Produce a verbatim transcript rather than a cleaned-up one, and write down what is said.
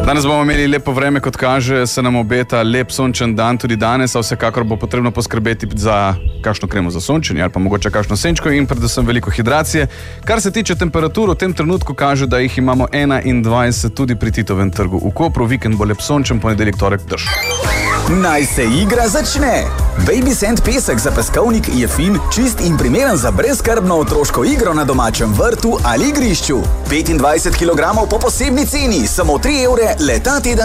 Danes bomo imeli lepo vreme, kot kaže, se nam obeta lep sončen dan tudi danes, a vsekakor bo potrebno poskrbeti za kakšno kremo za sončenje ali pa mogoče kakšno senčko in predvsem veliko hidracije. Kar se tiče temperatur, v tem trenutku kaže, da jih imamo enaindvajset tudi pri Titovem trgu v Kopru. Vikend bo lep sončen, ponedeljek, torek, dež. Naj se igra začne! Baby Sand pesek za peskovnik je fin, čist in primeren za brezskrbno otroško igro na domačem vrtu ali igrišču. petindvajset kilogramov po posebni ceni, samo tri evre, le ta teden.